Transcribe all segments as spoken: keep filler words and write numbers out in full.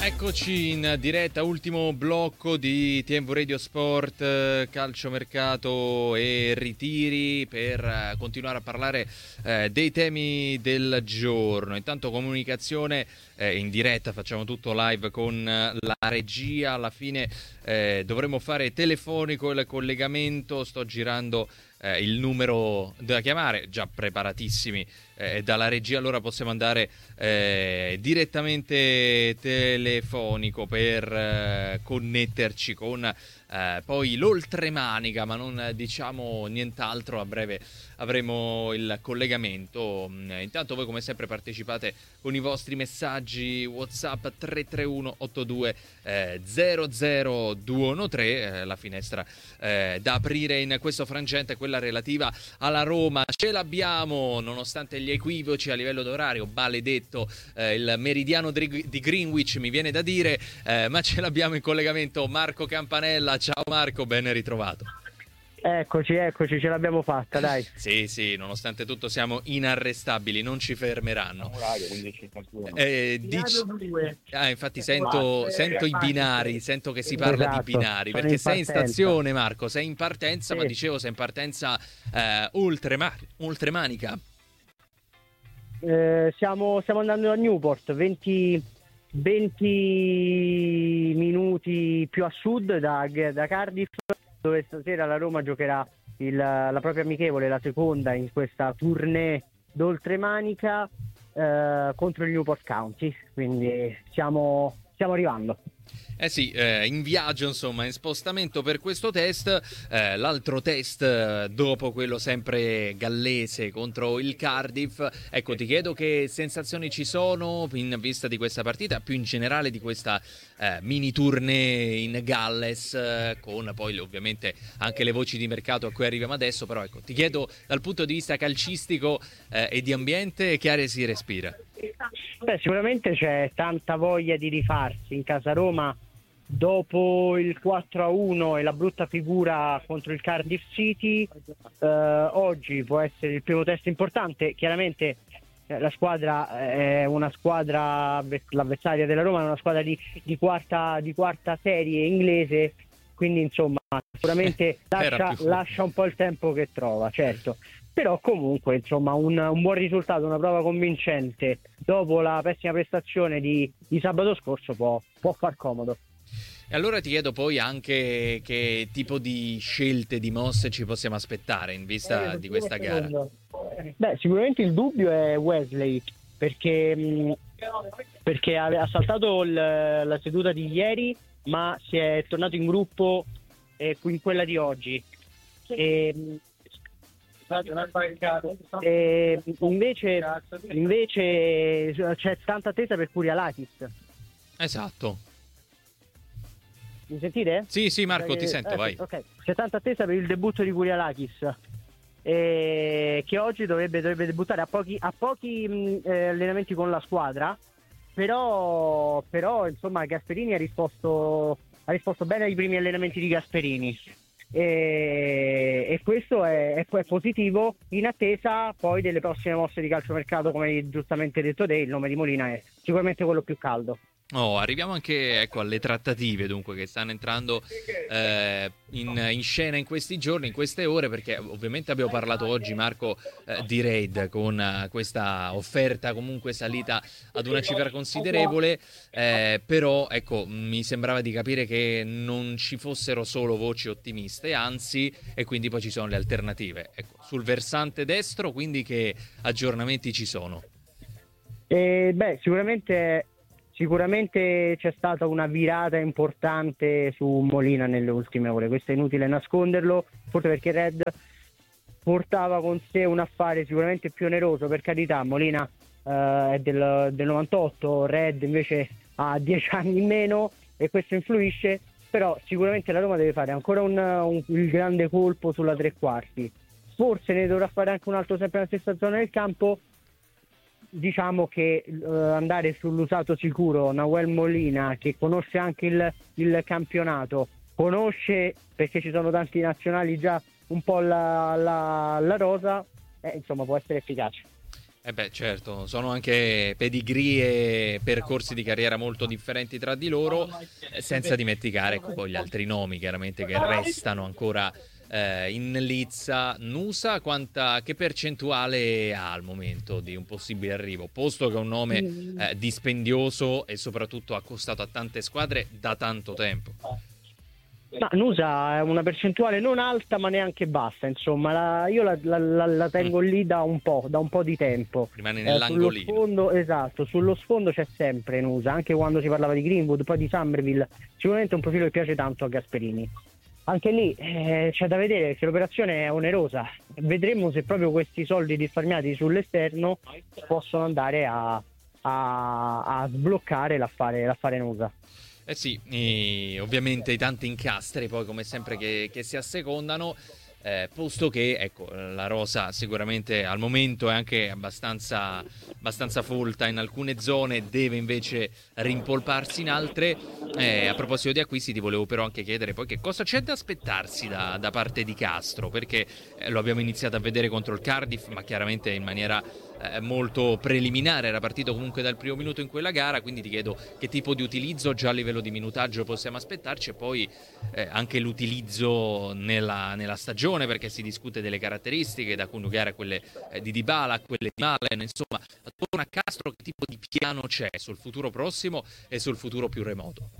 Eccoci in diretta, ultimo blocco di T M V Radio Sport, eh, calciomercato e ritiri per eh, continuare a parlare eh, dei temi del giorno. Intanto comunicazione eh, in diretta, facciamo tutto live con eh, la regia, alla fine eh, dovremo fare telefonico il collegamento, sto girando eh, il numero da chiamare, già preparatissimi eh, dalla regia, allora possiamo andare eh, direttamente telefonico per eh, connetterci con eh, poi l'oltremanica, ma non eh, diciamo nient'altro, a breve avremo il collegamento. Intanto voi come sempre partecipate con i vostri messaggi WhatsApp tre tre uno otto due zero zero due uno tre, eh, la finestra eh, da aprire in questo frangente è quella relativa alla Roma. Ce l'abbiamo, nonostante gli equivoci a livello d'orario, maledetto eh, il meridiano di Greenwich, mi viene da dire, eh, ma ce l'abbiamo in collegamento Marco Campanella. Ciao Marco, ben ritrovato. Eccoci, eccoci, ce l'abbiamo fatta, dai. Sì, sì, nonostante tutto siamo inarrestabili, non ci fermeranno. Eh, dici... ah, infatti sento, sento i binari, sento che si parla Esatto, di binari, sono perché in sei in partenza. stazione, Marco, sei in partenza, Sì. ma dicevo sei in partenza eh, oltrema- oltremanica. Eh, siamo, stiamo andando a Newport, venti, venti minuti più a sud da, da Cardiff, dove stasera la Roma giocherà il, la propria amichevole, la seconda in questa tournée d'oltremanica eh, contro il Newport County, quindi stiamo, stiamo arrivando. Eh sì, eh, in viaggio, insomma, in spostamento per questo test, eh, l'altro test eh, dopo quello sempre gallese contro il Cardiff. Ecco, ti chiedo che sensazioni ci sono in vista di questa partita, più in generale di questa eh, mini tournée in Galles, eh, con poi ovviamente anche le voci di mercato a cui arriviamo adesso, però ecco, ti chiedo dal punto di vista calcistico eh, e di ambiente che aria si respira. Beh, sicuramente c'è tanta voglia di rifarsi in casa Roma dopo il quattro a uno e la brutta figura contro il Cardiff City. Eh, oggi può essere il primo test importante. Chiaramente eh, la squadra è una squadra, l'avversaria della Roma è una squadra di, di, quarta, di quarta serie inglese, quindi insomma sicuramente lascia, lascia un po' il tempo che trova, certo. Però comunque insomma un, un buon risultato, una prova convincente dopo la pessima prestazione di, di sabato scorso può, può far comodo. E allora ti chiedo poi anche che tipo di scelte, di mosse ci possiamo aspettare in vista di questa gara. Beh, sicuramente il dubbio è Wesley, perché, mh, perché ha, ha saltato il, la seduta di ieri, ma si è tornato in gruppo eh, in quella di oggi. E, E invece, invece c'è tanta attesa per Kurialakis. Esatto. Mi sentite? Sì, sì, Marco, ti eh, sento, eh, vai. Okay. C'è tanta attesa per il debutto di Kurialakis, eh, che oggi dovrebbe, dovrebbe debuttare a pochi, a pochi mh, eh, allenamenti con la squadra, però, però insomma Gasperini ha risposto, ha risposto bene ai primi allenamenti di Gasperini. E, e questo è, è, è positivo, in attesa poi delle prossime mosse di calciomercato, come hai giustamente detto te. Il nome di Molina è sicuramente quello più caldo. Oh, arriviamo anche ecco, alle trattative dunque che stanno entrando eh, in, in scena in questi giorni, in queste ore, perché ovviamente abbiamo parlato oggi, Marco, eh, di Reid con uh, questa offerta comunque salita ad una cifra considerevole, eh, però ecco mi sembrava di capire che non ci fossero solo voci ottimiste, anzi, e quindi poi ci sono le alternative. Ecco, sul versante destro, quindi che aggiornamenti ci sono? Eh, beh, sicuramente... Sicuramente c'è stata una virata importante su Molina nelle ultime ore, questo è inutile nasconderlo, forse perché Red portava con sé un affare sicuramente più oneroso, per carità. Molina eh, è del, del novantotto, Red invece ha dieci anni in meno e questo influisce, però sicuramente la Roma deve fare ancora un, un, un grande colpo sulla tre quarti, forse ne dovrà fare anche un altro sempre nella stessa zona del campo. Diciamo che uh, andare sull'usato sicuro, Nahuel Molina, che conosce anche il, il campionato, conosce, perché ci sono tanti nazionali già, un po' la, la, la rosa, eh, insomma può essere efficace. Eh beh, certo, sono anche pedigree e percorsi di carriera molto differenti tra di loro, eh, senza dimenticare ecco, poi gli altri nomi chiaramente che restano ancora eh, in lizza. Nusa, quanta, che percentuale ha al momento di un possibile arrivo? Posto che è un nome eh, dispendioso e soprattutto ha costato a tante squadre da tanto tempo. Ma Nusa è una percentuale non alta ma neanche bassa, insomma, la, io la, la, la, la tengo lì da un po', da un po' di tempo. Rimane Eh, nell'angolino. sullo sfondo, esatto, sullo sfondo c'è sempre Nusa, anche quando si parlava di Greenwood, poi di Somerville, sicuramente è un profilo che piace tanto a Gasperini. Anche lì eh, c'è da vedere che l'operazione è onerosa, vedremo se proprio questi soldi risparmiati sull'esterno possono andare a, a, a sbloccare l'affare, l'affare Nusa. Eh sì, e ovviamente i tanti incastri poi come sempre che, che si assecondano, eh, posto che ecco, la rosa sicuramente al momento è anche abbastanza, abbastanza folta in alcune zone, deve invece rimpolparsi in altre. Eh, a proposito di acquisti ti volevo però anche chiedere poi che cosa c'è da aspettarsi da, da parte di Castro, perché eh, lo abbiamo iniziato a vedere contro il Cardiff, ma chiaramente in maniera eh, molto preliminare, era partito comunque dal primo minuto in quella gara, quindi ti chiedo che tipo di utilizzo già a livello di minutaggio possiamo aspettarci e poi eh, anche l'utilizzo nella, nella stagione, perché si discute delle caratteristiche da coniugare a quelle eh, di Dybala, a quelle di Malen, insomma attorno a Castro che tipo di piano c'è sul futuro prossimo e sul futuro più remoto?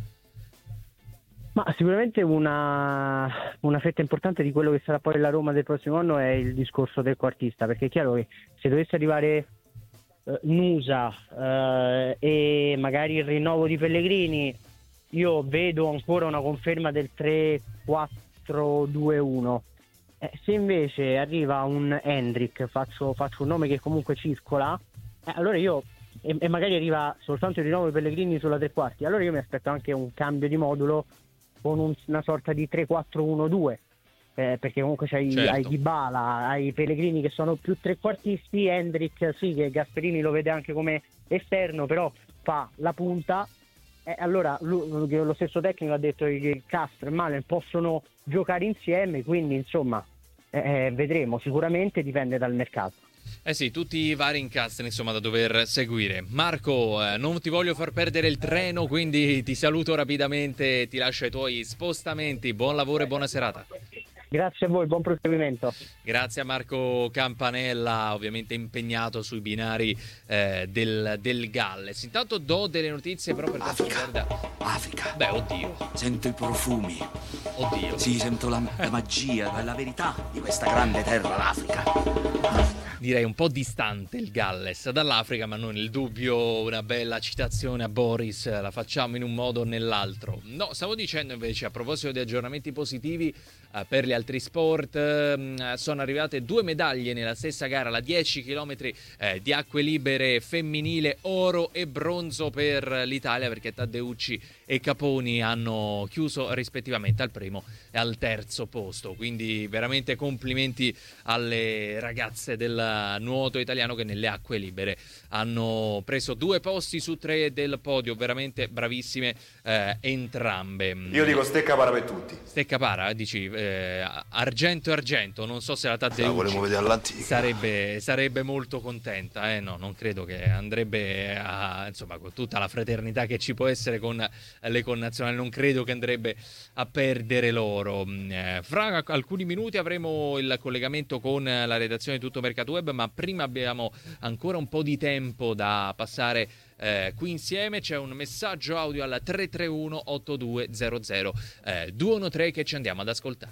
Ma sicuramente una, una fetta importante di quello che sarà poi la Roma del prossimo anno è il discorso del quartista, perché è chiaro che se dovesse arrivare eh, Nusa eh, e magari il rinnovo di Pellegrini, io vedo ancora una conferma del tre quattro due uno. Eh, se invece arriva un Hendrick, faccio, faccio un nome che comunque circola, eh, allora io e, e magari arriva soltanto il rinnovo di Pellegrini sulla tre quarti, allora io mi aspetto anche un cambio di modulo con un, una sorta di tre quattro uno due, eh, perché comunque c'hai certo. hai Dybala, hai Pellegrini che sono più trequartisti, Hendrick sì che Gasperini lo vede anche come esterno, però fa la punta, eh, allora lui, lo stesso tecnico ha detto che Castro e Malen possono giocare insieme, quindi insomma eh, vedremo, sicuramente dipende dal mercato. Eh sì, tutti i vari incastri insomma da dover seguire. Marco, eh, non ti voglio far perdere il treno, quindi ti saluto rapidamente, ti lascio ai tuoi spostamenti. Buon lavoro e buona serata. Grazie a voi, buon proseguimento. Grazie a Marco Campanella, ovviamente impegnato sui binari eh, del, del Galles. Intanto do delle notizie però per quanto riguarda Africa. Beh, oddio. Sento i profumi. Oddio. Sì, sento la, la magia, la verità di questa grande terra, l'Africa. Direi un po' distante il Galles dall'Africa, ma non nel dubbio una bella citazione a Boris, la facciamo in un modo o nell'altro. No, stavo dicendo invece a proposito di aggiornamenti positivi eh, per gli altri sport, eh, sono arrivate due medaglie nella stessa gara, la dieci chilometri eh, di acque libere femminile, oro e bronzo per l'Italia, perché Taddeucci e Caponi hanno chiuso rispettivamente al primo e al terzo posto, quindi veramente complimenti alle ragazze del nuoto italiano che nelle acque libere hanno preso due posti su tre del podio, veramente bravissime eh, entrambe. Io dico stecca para per tutti. Stecca para, dici eh, argento e argento, non so se la La Taddeucci volevo vedere all'antica. sarebbe, sarebbe molto contenta, eh no, non credo che andrebbe a, insomma, con tutta la fraternità che ci può essere con le connazionali, non credo che andrebbe a perdere l'oro. Eh, fra alcuni minuti avremo il collegamento con la redazione di Tutto Mercato Web, ma prima abbiamo ancora un po' di tempo da passare eh, qui insieme. C'è un messaggio audio al tre tre uno otto due zero zero eh, due uno tre che ci andiamo ad ascoltare.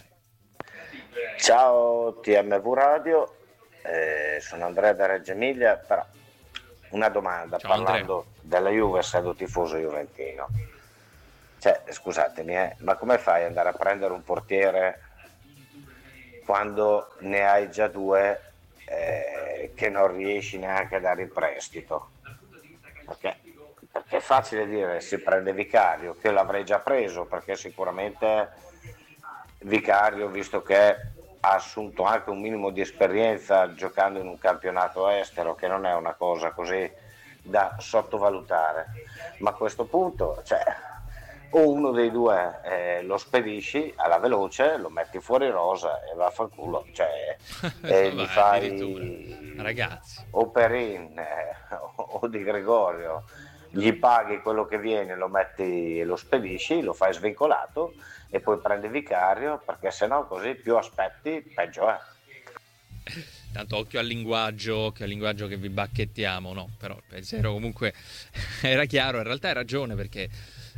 Ciao T M V Radio, eh, sono Andrea da Reggio Emilia, però una domanda. Ciao, parlando Andrea. Della Juve, essendo tifoso juventino, cioè scusatemi eh, ma come fai ad andare a prendere un portiere quando ne hai già due eh, che non riesci neanche a dare in prestito? Perché, perché è facile dire si prende Vicario, che l'avrei già preso, perché sicuramente Vicario, visto che ha assunto anche un minimo di esperienza giocando in un campionato estero, che non è una cosa così da sottovalutare, ma a questo punto cioè, o uno dei due eh, lo spedisci alla veloce, lo metti fuori rosa e va a far culo, cioè eh, gli fai ragazzi o Perin eh, o Di Gregorio, gli paghi quello che viene, lo metti e lo spedisci, lo fai svincolato e poi prendi Vicario, perché sennò così più aspetti peggio è. Tanto occhio al linguaggio, occhio al linguaggio che vi bacchettiamo, no, però il pensiero comunque era chiaro, in realtà hai ragione, perché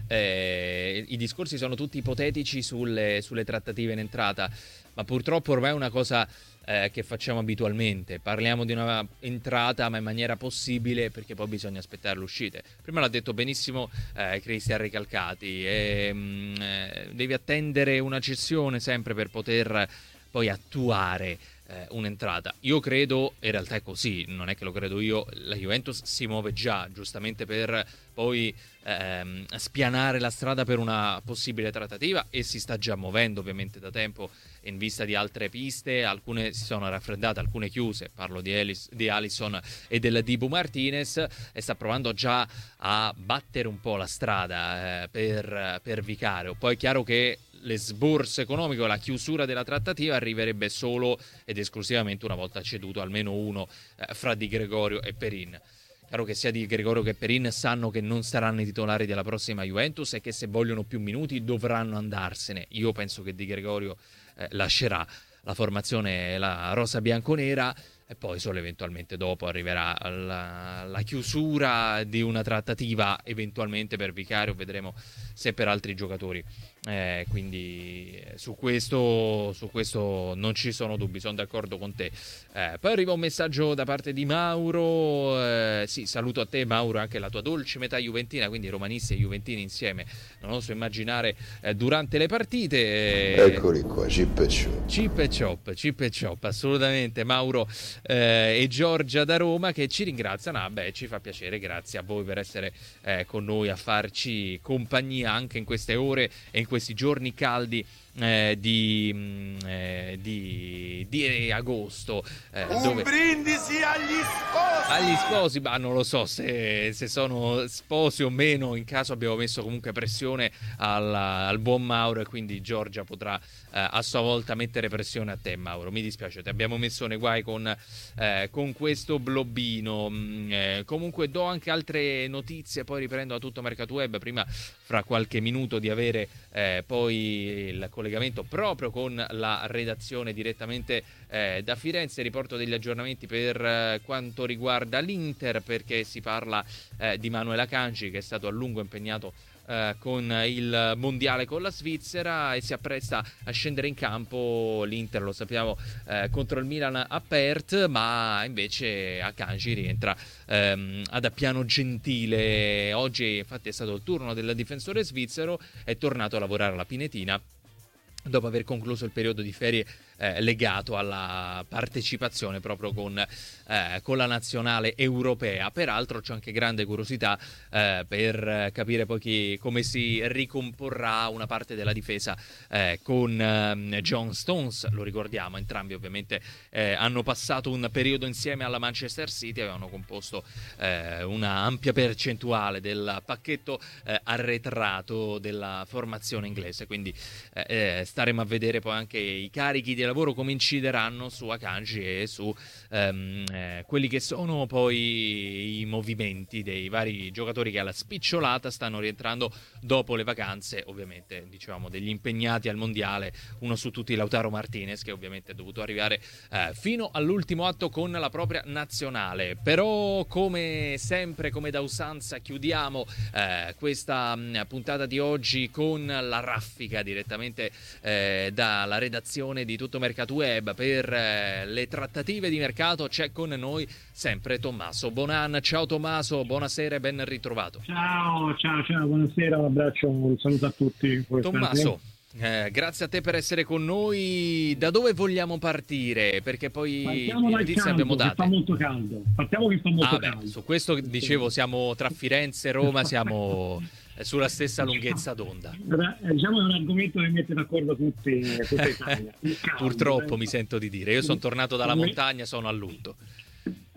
eh, i discorsi sono tutti ipotetici sulle, sulle trattative in entrata, ma purtroppo ormai è una cosa eh, che facciamo abitualmente, parliamo di una entrata ma in maniera possibile, perché poi bisogna aspettare l'uscita. Prima l'ha detto benissimo eh, Cristian Recalcati, e, mh, eh, devi attendere una cessione sempre per poter poi attuare eh, un'entrata. Io credo, in realtà è così, non è che lo credo io, la Juventus si muove già, giustamente per poi ehm, spianare la strada per una possibile trattativa, e si sta già muovendo ovviamente da tempo in vista di altre piste, alcune si sono raffreddate, alcune chiuse, parlo di, Elis, di Alisson e del Dibu Martinez, e sta provando già a battere un po' la strada eh, per, per Vicario. Poi è chiaro che l'esborso economico, la chiusura della trattativa arriverebbe solo ed esclusivamente una volta ceduto almeno uno eh, fra Di Gregorio e Perin. Chiaro che sia Di Gregorio che Perin sanno che non saranno i titolari della prossima Juventus e che se vogliono più minuti dovranno andarsene. Io penso che Di Gregorio eh, lascerà la formazione, la rosa bianconera, e poi solo eventualmente dopo arriverà la, la chiusura di una trattativa eventualmente per Vicario, vedremo se per altri giocatori. Eh, quindi su questo, su questo non ci sono dubbi, sono d'accordo con te. Eh, poi arriva un messaggio da parte di Mauro, eh, sì, saluto a te Mauro, anche la tua dolce metà juventina, quindi romanisti e juventini insieme, non oso immaginare eh, durante le partite. Eh, Eccoli qua, Chip e Chop. Chip e Chop, Chip e Chop, assolutamente. Mauro eh, e Giorgia da Roma che ci ringraziano, ah, beh, ci fa piacere, grazie a voi per essere eh, con noi a farci compagnia anche in queste ore e in questi giorni caldi eh, di, eh, di, di agosto. Eh, Un dove... brindisi agli sposi! Agli sposi, ma non lo so se, se sono sposi o meno, in caso abbiamo messo comunque pressione al, al buon Mauro, e quindi Giorgia potrà eh, a sua volta mettere pressione a te Mauro, mi dispiace, ti abbiamo messo nei guai con, eh, con questo blobbino. Mm, eh, comunque do anche altre notizie, poi riprendo a tutto Mercato Web, prima fra qualche minuto di avere eh, poi il collegamento proprio con la redazione direttamente eh, da Firenze, riporto degli aggiornamenti per eh, quanto riguarda l'Inter, perché si parla eh, di Manuel Akanji, che è stato a lungo impegnato eh, con il mondiale con la Svizzera e si appresta a scendere in campo. L'Inter, lo sappiamo, eh, contro il Milan a Perth, ma invece Akanji rientra ehm, ad Appiano Gentile. Oggi infatti è stato il turno del difensore svizzero, è tornato a lavorare alla Pinetina dopo aver concluso il periodo di ferie eh, legato alla partecipazione proprio con, eh, con la nazionale europea. Peraltro c'è anche grande curiosità eh, per capire poi chi, come si ricomporrà una parte della difesa eh, con eh, John Stones. Lo ricordiamo, entrambi ovviamente eh, hanno passato un periodo insieme alla Manchester City, avevano composto eh, una ampia percentuale del pacchetto eh, arretrato della formazione inglese, quindi eh, staremo a vedere poi anche i carichi di lavoro come incideranno su Akanji e su ehm, eh, quelli che sono poi i movimenti dei vari giocatori che alla spicciolata stanno rientrando dopo le vacanze, ovviamente dicevamo degli impegnati al mondiale, uno su tutti Lautaro Martinez, che ovviamente è dovuto arrivare eh, fino all'ultimo atto con la propria nazionale. Però come sempre, come da usanza, chiudiamo eh, questa mh, puntata di oggi con la raffica direttamente eh, dalla redazione di Tutto Mercato Web. Per eh, le trattative di mercato c'è con noi sempre Tommaso Bonan. Ciao Tommaso, buonasera e ben ritrovato. Ciao, ciao, ciao, buonasera, un abbraccio, un saluto a tutti. Tommaso, eh, grazie a te per essere con noi. Da dove vogliamo partire? Perché poi partiamo le dal notizie caldo, abbiamo che date. fa molto caldo. Partiamo che fa molto ah, caldo. Beh, su questo dicevo, siamo tra Firenze e Roma, siamo sulla stessa lunghezza d'onda. Diciamo che è un argomento che mette d'accordo tutti, tutta Italia. Caldo, Purtroppo eh. mi sento di dire, io sono tornato dalla come... montagna, sono a lutto. Ecco,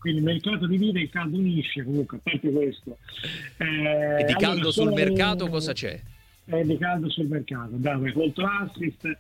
quindi il mercato divide, il caldo unisce. Comunque, a parte questo, eh, e di caldo allora, sul sono, mercato cosa c'è? Eh, di caldo sul mercato, bravo, colto assist.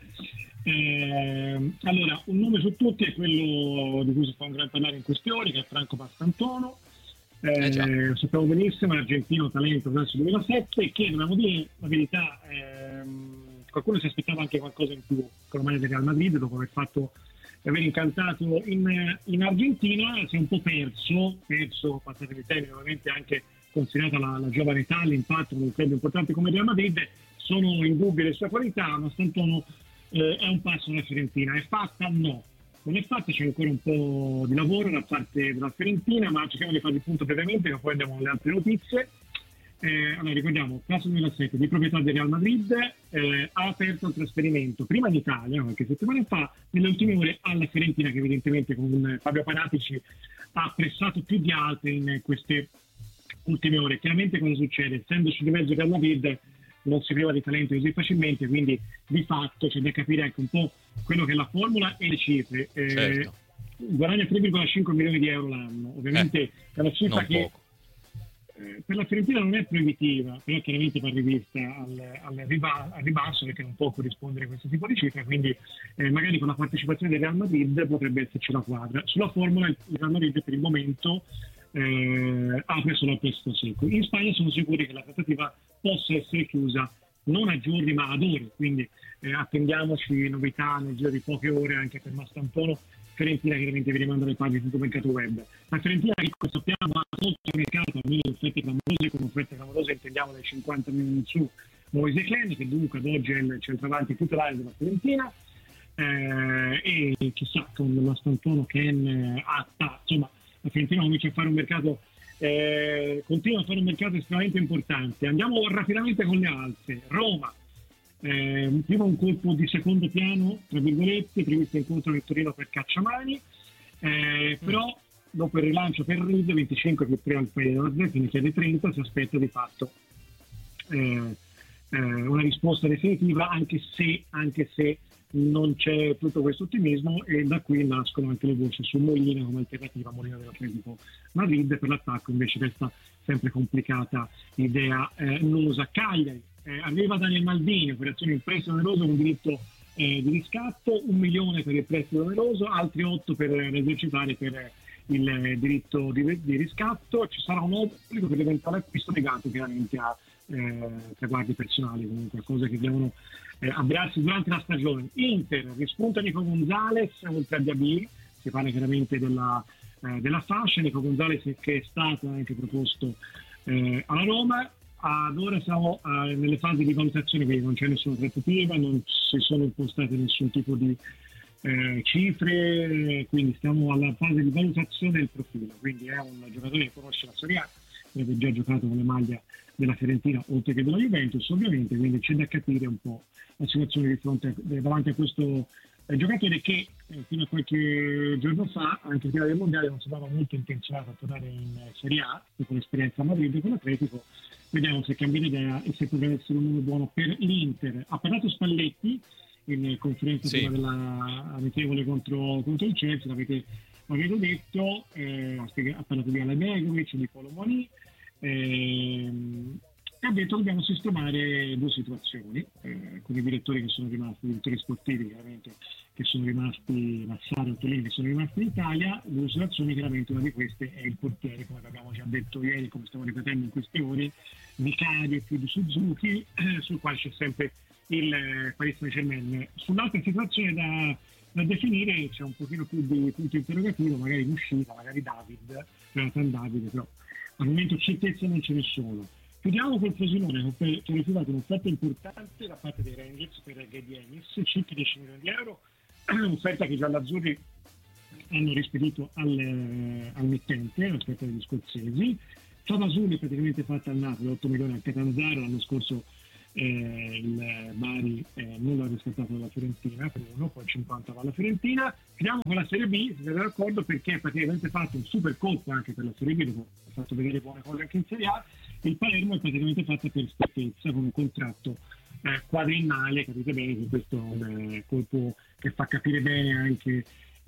Eh, allora, un nome su tutti è quello di cui si fa un gran parlare in queste ore, che è Franco Mastantuono. Eh, eh sappiamo benissimo, l'argentino talento verso il duemilasette, che dobbiamo dire la verità, ehm, qualcuno si aspettava anche qualcosa in più con la maglia del Real Madrid dopo aver fatto aver incantato in, in Argentina. Si è un po' perso, perso, passate il termine, ovviamente anche considerata la, la giovane età, l'impatto di un club importante come Real Madrid. Sono indubbie le sue qualità, ma Mastantuono eh, è un passo della Fiorentina. È fatta? No. Non è fatta, c'è ancora un po' di lavoro da parte della Fiorentina, ma cerchiamo di fare il punto brevemente, che poi andiamo alle altre notizie. Eh, allora, ricordiamo, classe duemilasette di proprietà del Real Madrid, eh, ha aperto il trasferimento prima in Italia, qualche settimana fa, nelle ultime ore alla Fiorentina, che evidentemente con Fabio Paratici ha pressato più di altri in queste ultime ore. Chiaramente cosa succede? Essendoci di mezzo il Real Madrid, non si priva di talento così facilmente, quindi di fatto c'è da capire anche un po' quello che è la formula e le cifre. Eh, certo. Guadagna tre virgola cinque milioni di euro l'anno, ovviamente eh, è una cifra che eh, per la Fiorentina non è proibitiva, però chiaramente va rivista al, al, riba- al ribasso, perché non può corrispondere a questo tipo di cifre, quindi eh, magari con la partecipazione del Real Madrid potrebbe esserci la quadra. Sulla formula il Real Madrid per il momento eh, apre solo a prestito secco. In Spagna sono sicuri che la trattativa possa essere chiusa non a giorni ma ad ore, quindi eh, attendiamoci novità nel giro di poche ore anche per Mastantuono. Fiorentina chiaramente vi rimanda le pagine sul mercato web. La Fiorentina, che sappiamo, ha molto mercato, a mille offerte clamorose, con offerte clamorose intendiamo dai cinquanta milioni in su, Moise Kean, che dunque ad oggi è il centravanti titolare della Fiorentina, eh, e chissà con Mastantuono, Kean, Atta, insomma la Fiorentina comincia a fare un mercato Eh, continua a fare un mercato estremamente importante. Andiamo rapidamente con le altre. Roma, eh, prima un colpo di secondo piano, tra virgolette, previsto incontro del Torino per Cacciamani, eh, mm. però dopo il rilancio per Reed, venticinque più tre al Feyenoord, che ne chiede trenta, si aspetta di fatto eh, eh, una risposta definitiva, anche se, anche se non c'è tutto questo ottimismo, e da qui nascono anche le voci su Molina come alternativa a Molina dell'Atletico Madrid. Per l'attacco invece resta sempre complicata l'idea eh, Nusa. Cagliari, eh, arriva Daniel Maldini, operazione in prestito oneroso con diritto eh, di riscatto, un milione per il prestito oneroso, altri otto per esercitare per il diritto di, di riscatto. Ci sarà un obbligo per l'eventuale acquisto legato chiaramente a eh, traguardi personali, comunque cose che devono eh, avverarsi durante la stagione. Inter rispunta Nico Gonzalez oltre a Diaby, si parla chiaramente della, eh, della fascia. Nico Gonzalez che è stato anche proposto eh, alla Roma. Ad ora siamo eh, nelle fasi di valutazione, quindi non c'è nessuna trattativa, non si sono impostate nessun tipo di eh, cifre, quindi stiamo alla fase di valutazione del profilo. Quindi è un giocatore che conosce la Serie A, che ha già giocato con le maglie della Fiorentina oltre che della Juventus ovviamente, quindi c'è da capire un po' la situazione di fronte a, davanti a questo eh, giocatore che eh, fino a qualche giorno fa, anche prima del mondiale, non sembrava molto intenzionato a tornare in eh, Serie A dopo l'esperienza a Madrid con l'Atletico. Vediamo se cambia idea e se potrebbe essere un nome buono per l'Inter. Ha parlato Spalletti in conferenza sì. prima della amichevole contro, contro il Chelsea, l'avete, l'avete detto, eh, ha parlato di Alabegovic, di Polo Moni, ehm, e ha detto che dobbiamo sistemare due situazioni eh, con i direttori che sono rimasti, i direttori sportivi chiaramente che sono rimasti, Massaro e Ottolini che sono rimasti in Italia. Due situazioni, chiaramente una di queste è il portiere, come abbiamo già detto ieri, come stiamo ripetendo in queste ore, Vicario e più di Suzuki, eh, sul quale c'è sempre il eh, Paris Saint-Germain. Sull'altra situazione da, da definire c'è un pochino più di punto interrogativo, magari in uscita, magari David, Jonathan David, però al momento certezza non ce ne sono. Chiudiamo col Frosinone, che ha rifiutato un'offerta importante da parte dei Rangers per Gedienis, circa dieci milioni di euro, un'offerta che già l'azzurri hanno rispedito al, al mittente, l'offerta degli scozzesi. Travasuli praticamente fatta al Napoli, otto milioni al Catanzaro, l'anno scorso eh, il Bari eh, non l'ha riscattato dalla Fiorentina per uno, poi cinquanta va alla Fiorentina. Chiudiamo con la Serie B, se siete d'accordo, perché è praticamente fatto un super colpo anche per la Serie B, dopo ha fatto vedere buone cose anche in Serie A. Il Palermo è praticamente fatto per statezza, con un contratto eh, quadriennale, capite bene che questo è un eh, colpo che fa capire bene anche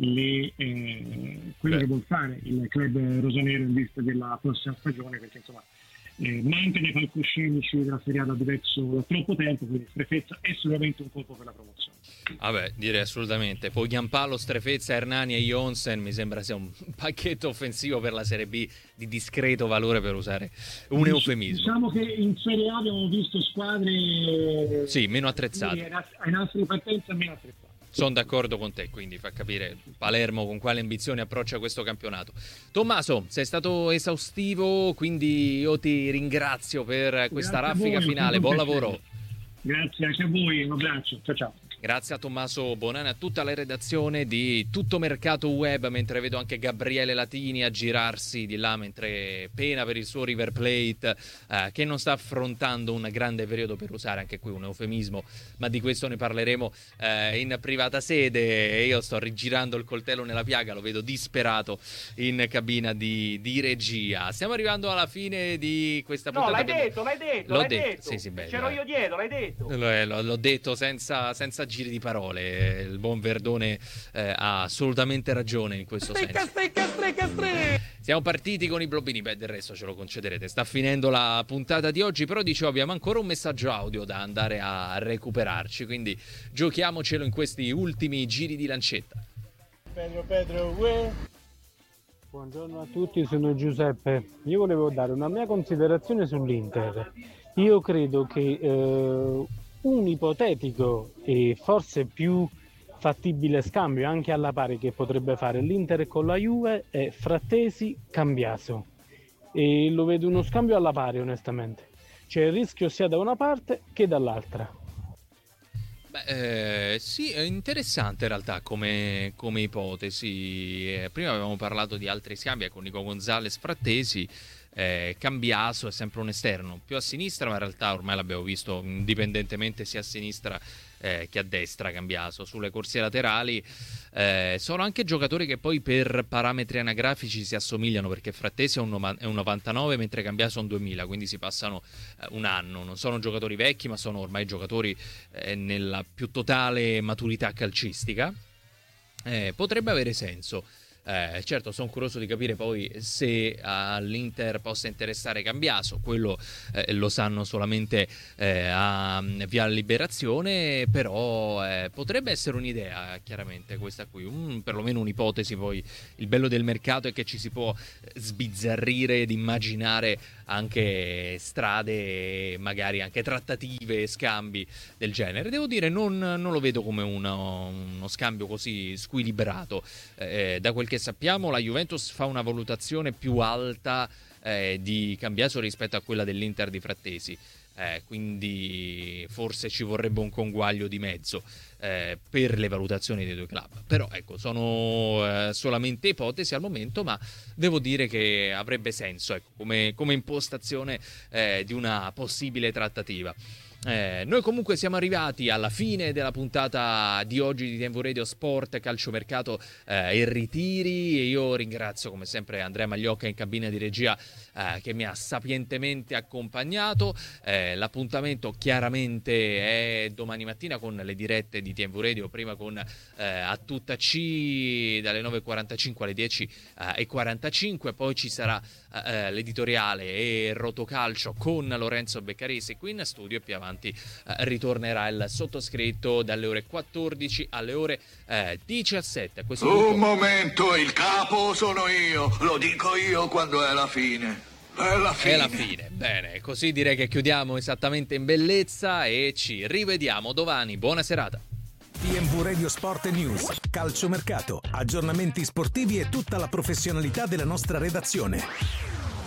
le, eh, quello Beh. che vuol fare il club rosanero in vista della prossima stagione, perché insomma eh, manca nei palcoscenici della Serie A da diverso da troppo tempo, quindi Strefezza è sicuramente un colpo per la promozione. Vabbè, direi assolutamente. Poi Giampalo, Strefezza, Hernani e Jonsen mi sembra sia un pacchetto offensivo per la Serie B di discreto valore, per usare un eufemismo. Diciamo che in Serie A abbiamo visto squadre sì, meno attrezzate, ai nastri di partenza meno attrezzate. Sono d'accordo con te, quindi fa capire Palermo con quale ambizione approccia questo campionato. Tommaso, sei stato esaustivo, quindi io ti ringrazio per questa Grazie raffica voi, finale. Buon lavoro. Grazie anche a voi, un abbraccio. Ciao ciao. Grazie a Tommaso Bonani, a tutta la redazione di Tutto Mercato Web, mentre vedo anche Gabriele Latini a girarsi di là mentre pena per il suo River Plate, eh, che non sta affrontando un grande periodo, per usare anche qui un eufemismo, ma di questo ne parleremo eh, in privata sede. E io sto rigirando il coltello nella piaga, lo vedo disperato in cabina di, di regia. Stiamo arrivando alla fine di questa puntata. No, l'hai abbiamo... detto, l'hai detto, l'ho l'hai detto. detto. Sì, sì, beh, c'ero beh. io dietro, l'hai detto. L'ho, l'ho detto senza, senza giri di parole. Il buon Verdone eh, ha assolutamente ragione in questo Stecca, senso. stecca, stecca, stecca. Siamo partiti con i Blobini, beh, del resto ce lo concederete. Sta finendo la puntata di oggi, però dicevo abbiamo ancora un messaggio audio da andare a recuperarci, quindi giochiamocelo in questi ultimi giri di lancetta. Pedro, Pedro, uè. Buongiorno a tutti, sono Giuseppe. Io volevo dare una mia considerazione sull'Inter. Io credo che eh, un ipotetico e forse più fattibile scambio anche alla pari che potrebbe fare l'Inter con la Juve è Frattesi-Cambiaso, e lo vedo uno scambio alla pari onestamente. C'è il rischio sia da una parte che dall'altra. Beh, eh, sì, è interessante in realtà come, come ipotesi. Eh, prima avevamo parlato di altri scambi con Nico Gonzalez, Frattesi. Eh, Cambiaso è sempre un esterno più a sinistra, ma in realtà ormai l'abbiamo visto indipendentemente sia a sinistra eh, che a destra. Cambiaso sulle corsie laterali eh, sono anche giocatori che poi per parametri anagrafici si assomigliano, perché Frattesi è un, è un novantanove mentre Cambiaso è un duemila, quindi si passano eh, un anno. Non sono giocatori vecchi, ma sono ormai giocatori eh, nella più totale maturità calcistica. Eh, potrebbe avere senso. Eh, certo, sono curioso di capire poi se all'Inter possa interessare Cambiaso. Quello eh, lo sanno solamente eh, a Via Liberazione, però eh, potrebbe essere un'idea, chiaramente questa qui, un, perlomeno un'ipotesi. Poi il bello del mercato è che ci si può sbizzarrire ed immaginare anche strade, magari anche trattative, scambi del genere. Devo dire, non, non lo vedo come uno, uno scambio così squilibrato. Eh, da quel che sappiamo, la Juventus fa una valutazione più alta eh, di Cambiaso rispetto a quella dell'Inter di Frattesi. Eh, quindi forse ci vorrebbe un conguaglio di mezzo eh, per le valutazioni dei due club. Però ecco, sono eh, solamente ipotesi al momento, ma devo dire che avrebbe senso, ecco, come, come impostazione eh, di una possibile trattativa. Eh, noi comunque siamo arrivati alla fine della puntata di oggi di T V Radio Sport, calciomercato eh, e ritiri, e io ringrazio come sempre Andrea Magliocca in cabina di regia eh, che mi ha sapientemente accompagnato. Eh, l'appuntamento chiaramente è domani mattina con le dirette di T V Radio, prima con eh, A Tutta C dalle nove e quarantacinque alle dieci e quarantacinque, poi ci sarà eh, l'editoriale e Rotocalcio con Lorenzo Beccarese qui in studio, e più avanti Eh, ritornerà il sottoscritto dalle ore quattordici alle ore eh, diciassette. A questo Un punto... momento, il capo sono io, lo dico io quando è la fine. È la fine. È la fine. Bene, così direi che chiudiamo esattamente in bellezza e ci rivediamo domani. Buona serata. T V Radio Sport News, calciomercato, aggiornamenti sportivi e tutta la professionalità della nostra redazione.